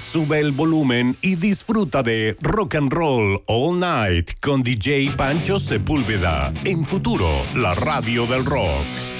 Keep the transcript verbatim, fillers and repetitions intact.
Sube el volumen y disfruta de Rock and Roll All Night con D J Pancho Sepúlveda. En Futuro, la radio del rock.